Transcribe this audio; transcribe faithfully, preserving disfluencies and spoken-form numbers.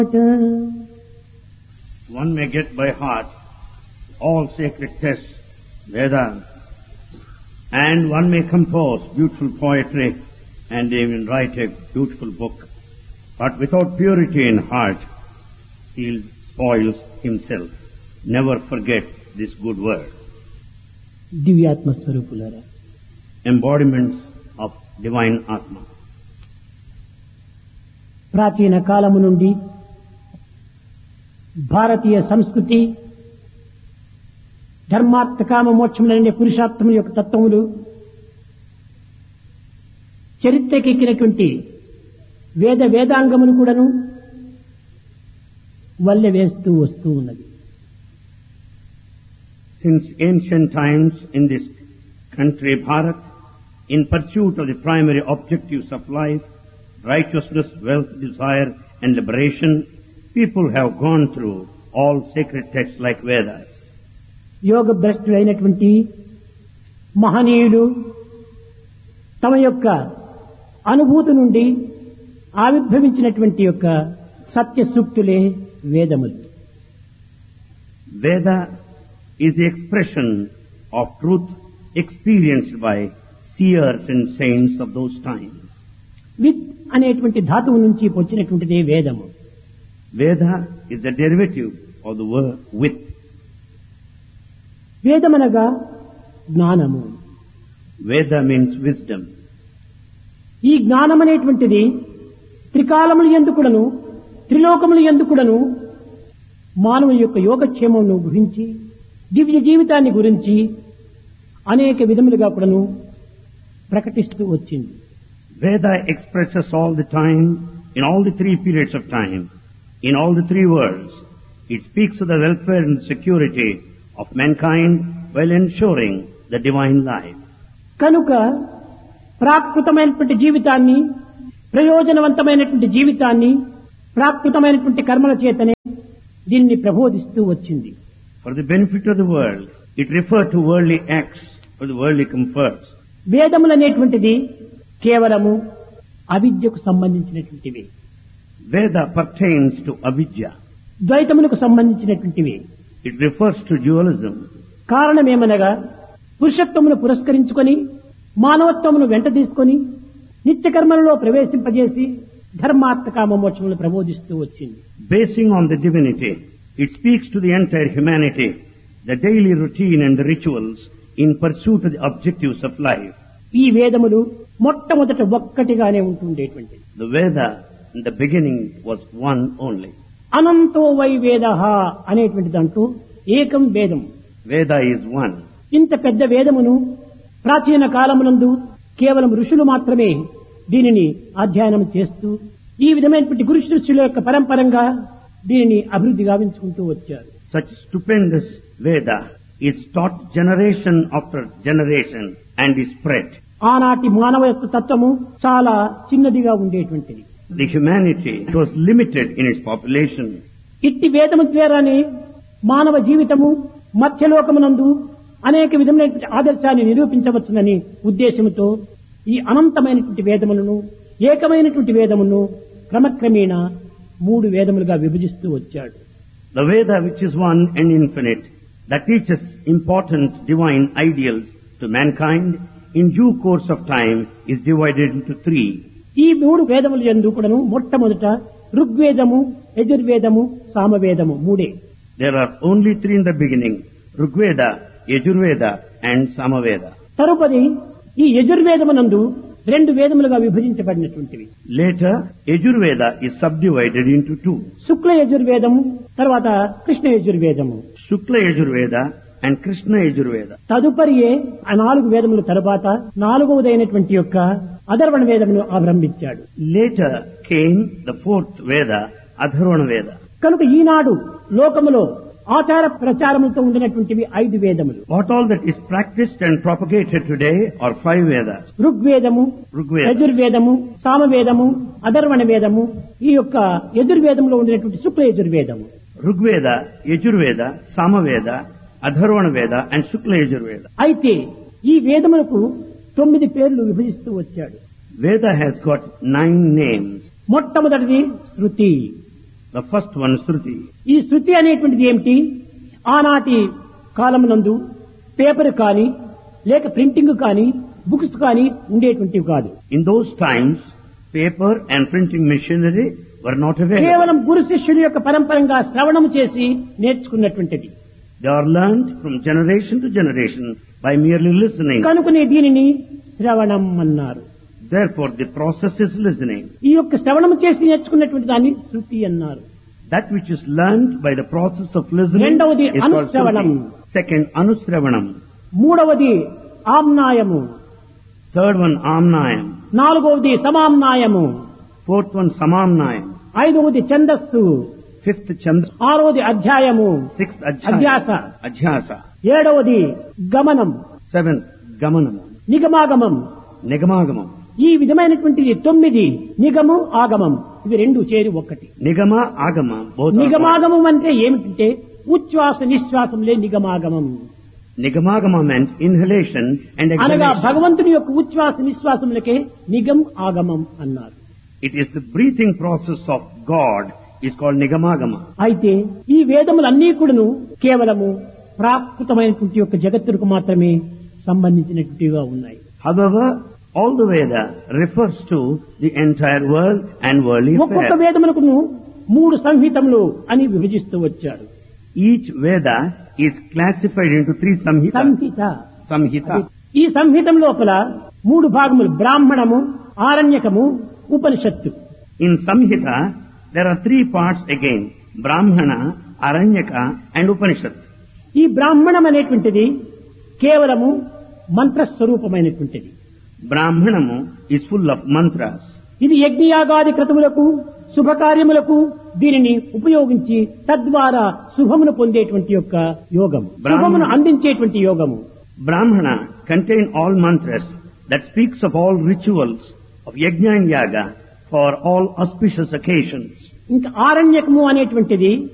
One may get by heart all sacred texts, Vedas, and one may compose beautiful poetry and even write a beautiful book. But without purity in heart, he spoils himself. Never forget this good word. దివ్యాత్మ స్వరూపులారా, Embodiments of divine Atma. ప్రాచీన కాలము నుండి భారతీయ సంస్కృతి ధర్మార్థ కామ మోక్షములనే పురుషార్థముల యొక్క తత్వములు చరిత్రకెక్కినటువంటి వేద వేదాంగమును కూడాను వల్లె వేస్తూ వస్తూ ఉన్నది. Since ancient times in this country, Bharat, in pursuit of the primary objectives of life, righteousness, wealth, desire and liberation, people have gone through all sacred texts like Vedas. యోగ భ్రష్టులైనటువంటి మహనీయులు తమ యొక్క అనుభూతి నుండి ఆవిర్భవించినటువంటి యొక్క సత్య సూక్తులే వేదములు. Veda is the expression of truth experienced by seers and saints of those times. With అనేటువంటి ధాతువు నుంచి వచ్చినటువంటిదే వేదము. Veda is the derivative of the word with. వేదమనగా జ్ఞానము. Veda means wisdom. ఈ జ్ఞానం అనేటువంటిది త్రికాలములు ఎందుకుడను త్రిలోకములు ఎందుకుడను మానవుని యొక్క యోగక్షేమమును గురించి దివ్య జీవితాన్ని గురించి అనేక విధములుగా కూడాను ప్రకటిస్తూ వచ్చింది. Veda expresses all the time, in all the three periods of time, in all the three worlds. It speaks of the welfare and security of mankind while ensuring the divine life. కనుక ప్రాకృతమైనటువంటి జీవితాన్ని, ప్రయోజనవంతమైనటువంటి జీవితాన్ని ప్రాకృతమైనటువంటి కర్మల చేతనే దీన్ని ప్రబోధిస్తూ వచ్చింది. For the benefit of the world, it referred to worldly acts for the worldly comforts. వేదములనేటువంటిది కేవలము అవిద్యకు సంబంధించినటువంటివి. Veda pertains to avidya. ద్వైతములకు సంబంధించినటువంటివి. It refers to dualism. కారణమేమనగా పురుషత్వమును పురస్కరించుకొని మానవత్వమును వెంట తీసుకొని నిత్య కర్మలలో ప్రవేశింపజేసి ధర్మార్థ కామ మోక్షములను ప్రబోధిస్తూ వచ్చింది. Basing on the divinity, it speaks to the entire humanity, the daily routine and the rituals in pursuit of the objectives of life. ఈ వేదములు మొట్టమొదట ఒక్కటిగానే ఉంటుండేటువంటిది. The Veda in the beginning was one only. అనంతో why వేదః అనేటువంటి దాంట్లో ఏకం వేదం. Veda is one. ఇంత పెద్ద వేదమును ప్రాచీన కాలమునందు కేవలం ఋషులు మాత్రమే దీనిని అధ్యయనం చేస్తూ ఈ విధమైనటువంటి గురు శిష్యుల యొక్క పరంపరంగా దీనిని అభివృద్ధి గావించుకుంటూ వచ్చారు. Such stupendous Veda is taught generation after generation and is spread. ఆనాటి మానవ యొక్క తత్వము చాలా చిన్నదిగా ఉండేటువంటిది. The humanity was limited in its population. ఇట్టి వేదము ద్వారానే మానవ జీవితము మధ్యలోకమునందు అనేక విధమైనటువంటి ఆదర్శాన్ని నిరూపించవచ్చునని ఉద్దేశంతో ఈ అనంతమైనటువంటి వేదములను ఏకమైనటువంటి వేదమును క్రమక్రమేణా మూడు వేదములుగా విభజిస్తూ వచ్చాడు. The Veda, which is one and infinite, that teaches important divine ideals to mankind, in due course of time is divided into three. ఈ మూడు వేదములు యందు కూడాను మొట్టమొదట ఋగ్వేదము, యజుర్వేదము, సామవేదము మూడే. There are only three in the beginning: Rigveda, Yajurveda and Samaveda. తరుపది ఈ యజుర్వేదమునందు రెండు వేదములుగా విభజించబడినటువంటివి. Later, Yajurveda is subdivided into two: శుక్ల యజుర్వేదము, తర్వాత Krishna యజుర్వేదము. Shukla Yajurveda and Krishna Yajurveda. తదుపరియే ఆ నాలుగు వేదముల తరువాత నాలుగవదైనటువంటి యొక్క అధర్వణ వేదమును ఆరంభించాడు. Later came the fourth Veda, Atharvana Veda. కనుక ఈనాడు లోకములో ఆచార ప్రచారములతో ఉండినటువంటివి ఐదు వేదములు. What all that is practiced and propagated today are five Vedas. ఋగ్వేదము, Rigveda, యజుర్వేదము, సామవేదము, అధర్వణ వేదము, ఈ యొక్క యజుర్వేదంలో ఉండినటువంటి శుక్ల యజుర్వేదము. Rigveda, Yajurveda, Samaveda, Atharvana Veda and Shukla Yajurveda. అయితే ఈ వేదములకు తొమ్మిది పేర్లు విభజిస్తూ వచ్చాడు. Veda has got nine names. మొట్టమొదటిది శృతి. The first one, Shruti. ఈ శృతి అనేటువంటిది ఏమిటి? ఆనాటి కాలమునందు పేపర్ కానీ లేక ప్రింటింగ్ కానీ బుక్స్ కానీ ఉండేటువంటివి కాదు. In those times, paper and printing machinery were not available. కేవలం గురు శిష్యుల యొక్క పరంపరంగా శ్రవణము చేసి నేర్చుకున్నటువంటిది. They are learned from generation to generation by merely listening. కనుకనే దీనిని శ్రవణం అన్నారు. Therefore, the process is listening. ఈ యొక్క శ్రవణము చేసి నేర్చుకున్నటువంటి దాన్ని శృతి అన్నారు. That which is learned by the process of listening రెండవది is called అనుశ్రవణం. Shruti. Second, Anusravanam. మూడవది ఆమ్నాయము. Third one, Amnayam. నాలుగవది సమామ్నాయము. Fourth one, Samamnayam. ఐదవది ఛందస్సు. Fifth, Chandra. ఆరవది అధ్యాయము. Sixth, అధ్యాస. Ajhasa. Ajhasa. ఏడవది గమనం. Seventh, Gamanam. నిగమాగమం. Nigamangamam. ఈ విధమైనటువంటిది తొమ్మిది. నిగము ఆగమం ఇవి రెండు చేరి ఒక్కటి. Nigama, Agama. Both are నిగమాగమం అంటే ఏమిటంటే ఉచ్ఛ్వాస నిశ్వాసంలే నిగమాగమం. Nigamagama meant inhalation and అనగా exhalation. భగవంతుని యొక్క ఉచ్ఛ్వాస నిశ్వాసములకే నిగం ఆగమం అన్నారు. It is the breathing process of God is called Nigamagama. అయితే ఈ వేదములన్నీ కూడాను కేవలము ప్రాకృతమైనటువంటి యొక్క జగత్తుకు మాత్రమే సంబంధించినటువంటివిగా ఉన్నాయి. However, all the Veda refers to the entire world and worldly ఒక్కొక్క affairs. వేదములకు మూడు సంహితములు అని విభజిస్తూ వచ్చాడు. Each Veda is classified into three samhitas. Samhita. Samhita. ఈ సంహితం లోపల మూడు భాగములు బ్రాహ్మణము, ఆరణ్యకము, ఉపనిషత్తు. In Samhita, there are three parts again. Brahmana, Aranyaka and Upanishad. ఈ బ్రాహ్మణం అనేటువంటిది కేవలము మంత్రస్వరూపమైనటువంటిది. Brahmanamu is full of mantras. ఇది యజ్ఞయాగాది క్రతువులకు శుభకార్యములకు దీనిని ఉపయోగించి తద్వారా శుభమును పొందేటువంటి యొక్క యోగం, శుభమును అందించేటువంటి యోగము. Brahmana contain all mantras that speaks of all rituals of yajna and yaga for all auspicious occasions. ఇంకా ఆరణ్యకము అనేటువంటిది